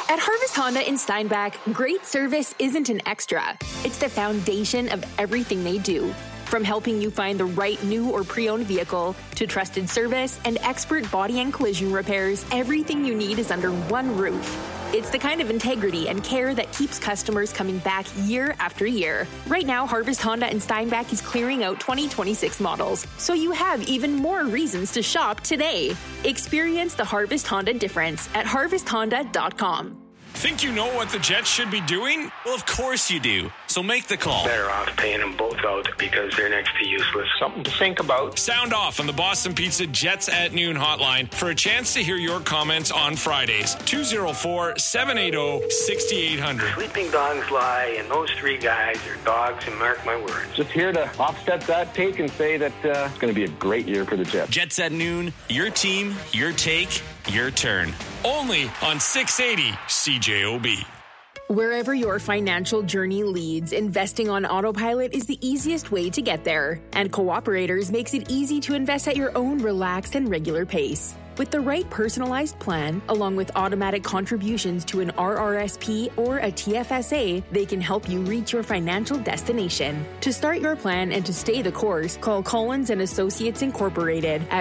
At Harvest Honda in Steinbach, great service isn't an extra. It's the foundation of everything they do. From helping you find the right new or pre-owned vehicle to trusted service and expert body and collision repairs, everything you need is under one roof. It's the kind of integrity and care that keeps customers coming back year after year. Right now, Harvest Honda in Steinbach is clearing out 2026 models, so you have even more reasons to shop today. Experience the Harvest Honda difference at harvesthonda.com. Think you know what the Jets should be doing? Well, of course you do. So make the call. Better off paying them both out because they're next to useless. Something to think about. Sound off on the Boston Pizza Jets at Noon hotline for a chance to hear your comments on Fridays. 204-780-6800. Sleeping dogs lie, and those three guys are dogs, and mark my words. Just here to offset that take and say that it's going to be a great year for the Jets. Jets at Noon, your team, your take, your turn. Only on 680 CJOB. Wherever your financial journey leads, investing on autopilot is the easiest way to get there. And Cooperators makes it easy to invest at your own relaxed and regular pace. With the right personalized plan, along with automatic contributions to an RRSP or a TFSA, they can help you reach your financial destination. To start your plan and to stay the course, call Collins & Associates Incorporated at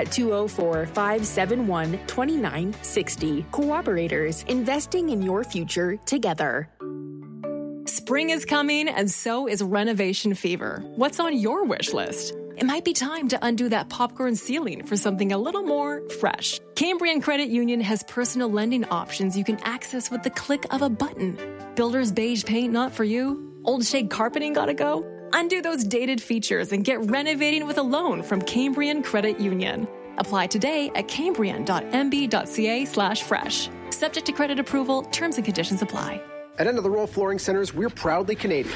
204-571-2960. Cooperators, investing in your future together. Spring is coming, and so is renovation fever. What's on your wish list? It might be time to undo that popcorn ceiling for something a little more fresh. Cambrian Credit Union has personal lending options you can access with the click of a button. Builder's beige paint not for you? Old shade carpeting gotta go? Undo those dated features and get renovating with a loan from Cambrian Credit Union. Apply today at cambrian.mb.ca/fresh. Subject to credit approval, terms and conditions apply. At End of the Roll Flooring Centers, we're proudly Canadian.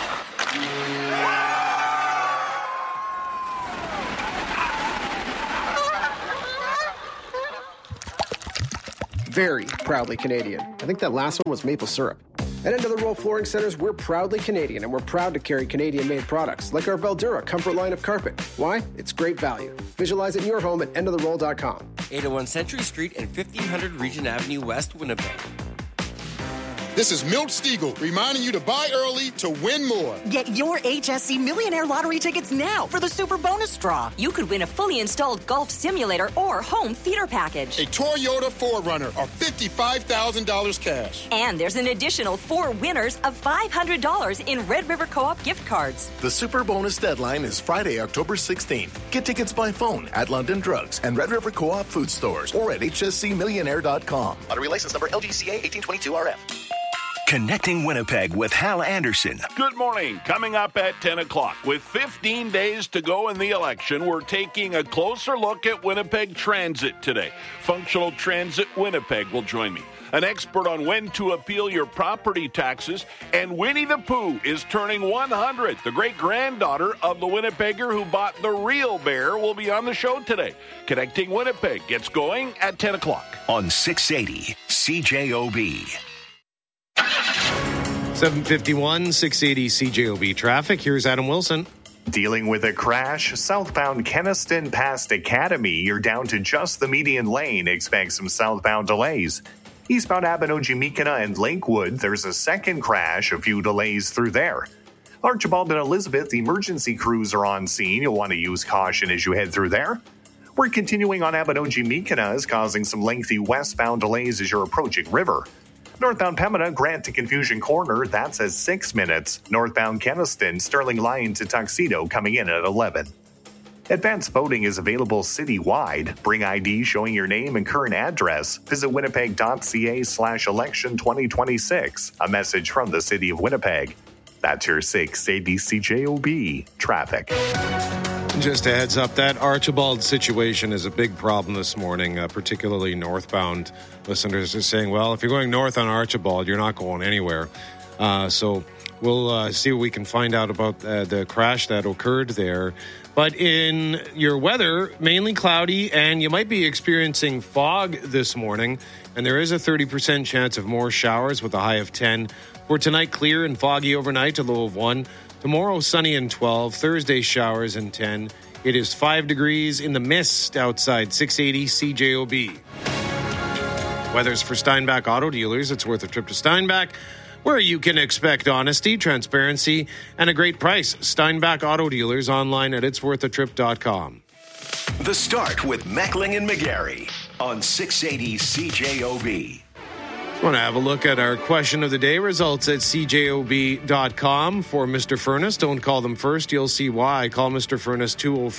Very proudly Canadian. I think that last one was maple syrup. At End of the Roll Flooring Centers, we're proudly Canadian, and we're proud to carry Canadian-made products, like our Veldura Comfort line of carpet. Why? It's great value. Visualize it in your home at endoftheroll.com. 801 Century Street and 1500 Regent Avenue West, Winnipeg. This is Milt Stiegel reminding you to buy early to win more. Get your HSC Millionaire Lottery tickets now for the Super Bonus Draw. You could win a fully installed golf simulator or home theater package. A Toyota 4Runner or $55,000 cash. And there's an additional 4 winners of $500 in Red River Co-op gift cards. The Super Bonus deadline is Friday, October 16th. Get tickets by phone at London Drugs and Red River Co-op food stores or at hscmillionaire.com. Lottery license number LGCA 1822RF. Connecting Winnipeg with Hal Anderson. Good morning. Coming up at 10 o'clock. With 15 days to go in the election, we're taking a closer look at Winnipeg Transit today. Functional Transit Winnipeg will join me. An expert on when to appeal your property taxes. And Winnie the Pooh is turning 100. The great-granddaughter of the Winnipegger who bought the real bear will be on the show today. Connecting Winnipeg gets going at 10 o'clock. On 680 CJOB. 751, 680 CJOB traffic. Here's Adam Wilson. Dealing with a crash, southbound Kenaston past Academy. You're down to just the median lane. Expect some southbound delays. Eastbound Abinogi-Mikina and Lakewood, there's a second crash. A few delays through there. Archibald and Elizabeth, the emergency crews are on scene. You'll want to use caution as you head through there. We're continuing on Abinogi-Mikina is causing some lengthy westbound delays as you're approaching River. Northbound Pembina, Grant to Confusion Corner, that's at 6 minutes. Northbound Kenaston, Sterling Line to Tuxedo coming in at 11. Advanced voting is available citywide. Bring ID showing your name and current address. Visit winnipeg.ca/election 2026. A message from the City of Winnipeg. That's your 680 CJOB traffic. Just a heads up, that Archibald situation is a big problem this morning, particularly northbound. Listeners are saying, well, if you're going north on Archibald, you're not going anywhere. So we'll see what we can find out about the crash that occurred there. But in your weather, mainly cloudy, and you might be experiencing fog this morning. And there is a 30% chance of more showers with a high of 10. For tonight, clear and foggy overnight, a low of 1. Tomorrow, sunny and 12. Thursday, showers and 10. It is 5 degrees in the mist outside. 680 CJOB. Weather's for Steinbach Auto Dealers. It's worth a trip to Steinbach, where you can expect honesty, transparency, and a great price. Steinbach Auto Dealers, online at itsworthatrip.com. The Start with Meckling and McGarry on 680 CJOB. I want to have a look at our question of the day results at cjob.com for Mr. Furnace. Don't call them first. You'll see why. Call Mr. Furnace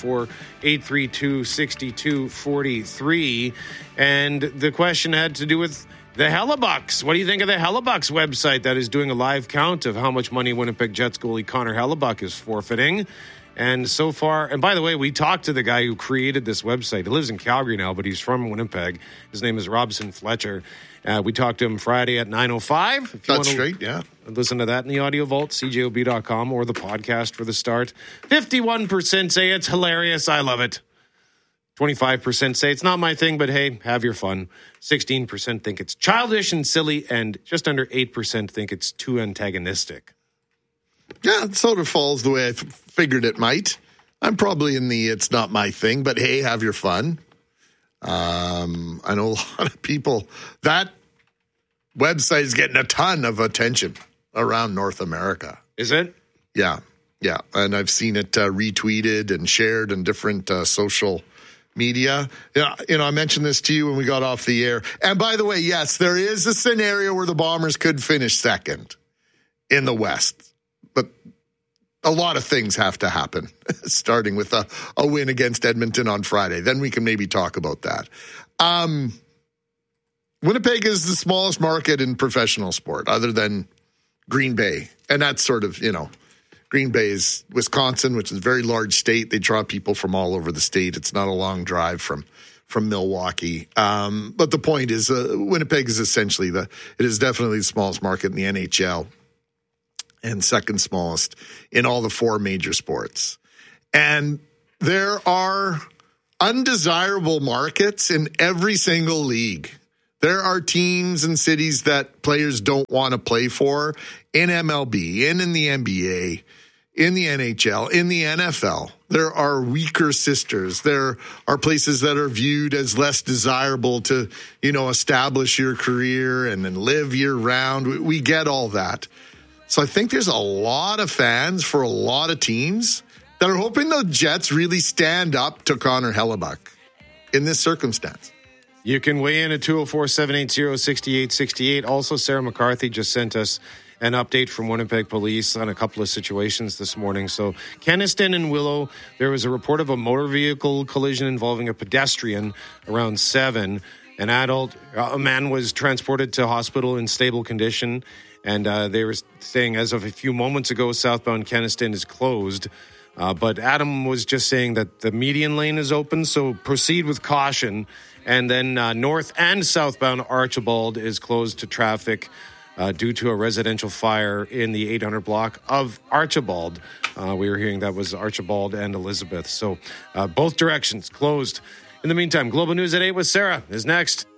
204-832-6243. And the question had to do with the Hellebucks. What do you think of the Hellebucks website that is doing a live count of how much money Winnipeg Jets goalie Connor Hellebuck is forfeiting? And so far, and by the way, we talked to the guy who created this website. He lives in Calgary now, but he's from Winnipeg. His name is Robson Fletcher. We talked to him Friday at 9:05. That's straight, yeah. Listen to that in the audio vault, cjob.com, or the podcast for the Start. 51% say it's hilarious. I love it. 25% say it's not my thing, but hey, have your fun. 16% think it's childish and silly, and just under 8% think it's too antagonistic. Yeah, it sort of falls the way I figured it might. I'm probably in the it's not my thing, but hey, have your fun. I know a lot of people. That website is getting a ton of attention around North America. Is it? Yeah. And I've seen it retweeted and shared in different social media. I mentioned this to you when we got off the air. And by the way, yes, there is a scenario where the Bombers could finish second in the West. But a lot of things have to happen, starting with a win against Edmonton on Friday. Then we can maybe talk about that. Winnipeg is the smallest market in professional sport, other than Green Bay. And that's sort of, Green Bay is Wisconsin, which is a very large state. They draw people from all over the state. It's not a long drive from Milwaukee. But the point is, Winnipeg is essentially it is definitely the smallest market in the NHL. And second smallest in all the four major sports. And there are undesirable markets in every single league. There are teams and cities that players don't want to play for in MLB, and in the NBA, in the NHL, in the NFL. There are weaker sisters. There are places that are viewed as less desirable to, establish your career and then live year round. We get all that. So I think there's a lot of fans for a lot of teams that are hoping the Jets really stand up to Connor Hellebuck in this circumstance. You can weigh in at 204-780-6868. Also, Sarah McCarthy just sent us an update from Winnipeg Police on a couple of situations this morning. So, Kenaston and Willow, there was a report of a motor vehicle collision involving a pedestrian around 7. A man was transported to hospital in stable condition. And they were saying, as of a few moments ago, southbound Kenaston is closed. But Adam was just saying that the median lane is open, so proceed with caution. And then north and southbound Archibald is closed to traffic due to a residential fire in the 800 block of Archibald. We were hearing that was Archibald and Elizabeth. So both directions closed. In the meantime, Global News at 8 with Sarah is next.